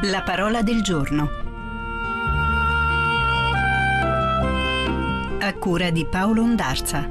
La parola del giorno. A cura di Paolo Ondarza.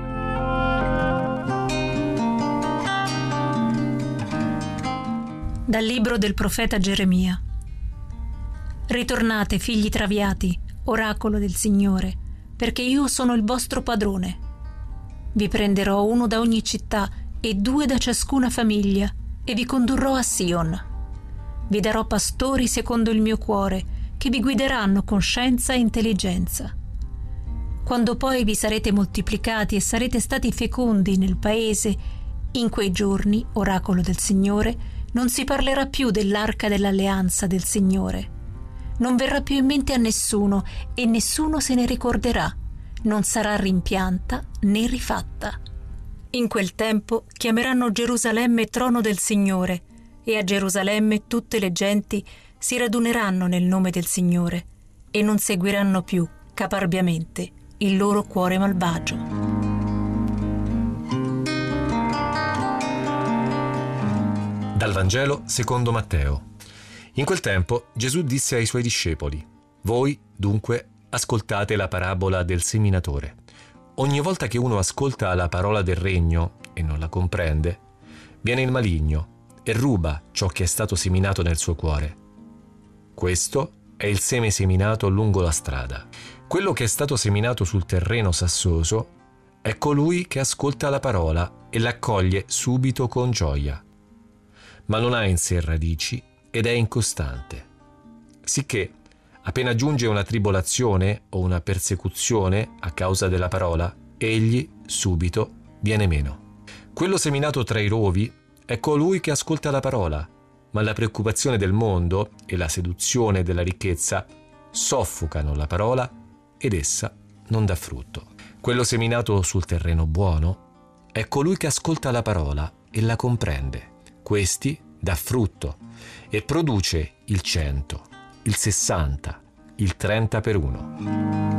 Dal libro del profeta Geremia. Ritornate, figli traviati, oracolo del Signore, perché io sono il vostro padrone. Vi prenderò uno da ogni città e 2 da ciascuna famiglia, e vi condurrò a Sion. Vi darò pastori secondo il mio cuore, che vi guideranno con scienza e intelligenza. Quando poi vi sarete moltiplicati e sarete stati fecondi nel paese, in quei giorni, oracolo del Signore, non si parlerà più dell'arca dell'alleanza del Signore. Non verrà più in mente a nessuno e nessuno se ne ricorderà. Non sarà rimpianta né rifatta. In quel tempo chiameranno Gerusalemme trono del Signore, e a Gerusalemme tutte le genti si raduneranno nel nome del Signore e non seguiranno più caparbiamente il loro cuore malvagio. Dal Vangelo secondo Matteo. In quel tempo Gesù disse ai suoi discepoli: voi, dunque, ascoltate la parabola del seminatore. Ogni volta che uno ascolta la parola del regno e non la comprende, viene il maligno e ruba ciò che è stato seminato nel suo cuore. Questo è il seme seminato lungo la strada. Quello che è stato seminato sul terreno sassoso è colui che ascolta la parola e l'accoglie subito con gioia, ma non ha in sé radici ed è incostante. Sicché, appena giunge una tribolazione o una persecuzione a causa della parola, egli subito viene meno. Quello seminato tra i rovi è colui che ascolta la parola, ma la preoccupazione del mondo e la seduzione della ricchezza soffocano la parola ed essa non dà frutto. Quello seminato sul terreno buono è colui che ascolta la parola e la comprende. Questi dà frutto e produce il 100, il 60, il 30 per 1.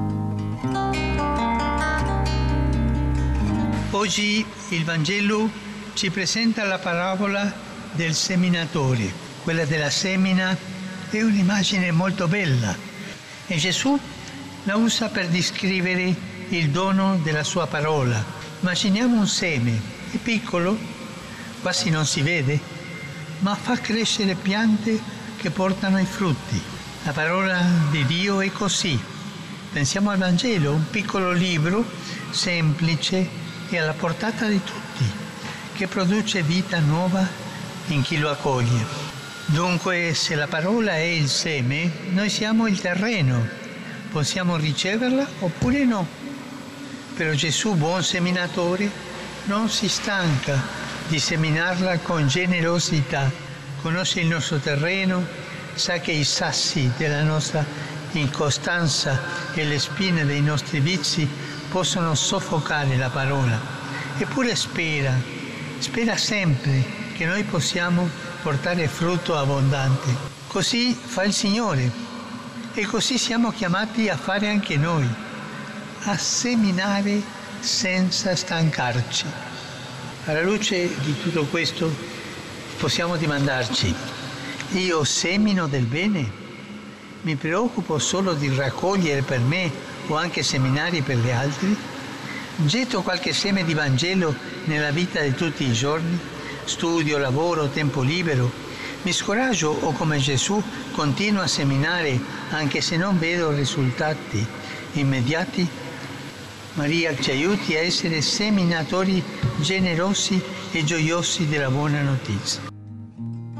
Oggi il Vangelo ci presenta la parabola del seminatore. Quella della semina è un'immagine molto bella e Gesù la usa per descrivere il dono della sua parola. Immaginiamo un seme, è piccolo, quasi non si vede, ma fa crescere piante che portano i frutti. La parola di Dio è così. Pensiamo al Vangelo, un piccolo libro semplice e alla portata di tutti, che produce vita nuova in chi lo accoglie. Dunque, se la parola è il seme, noi siamo il terreno, possiamo riceverla oppure no. Però Gesù, buon seminatore, non si stanca di seminarla con generosità. Conosce il nostro terreno, sa che i sassi della nostra incostanza e le spine dei nostri vizi possono soffocare la parola. Eppure spera sempre che noi possiamo portare frutto abbondante. Così fa il Signore e così siamo chiamati a fare anche noi, a seminare senza stancarci. Alla luce di tutto questo possiamo domandarci: io semino del bene? Mi preoccupo solo di raccogliere per me o anche seminari per gli altri? Getto qualche seme di Vangelo nella vita di tutti i giorni? Studio, lavoro, tempo libero? Mi scoraggio o come Gesù continuo a seminare anche se non vedo risultati immediati? Maria ci aiuti a essere seminatori generosi e gioiosi della buona notizia.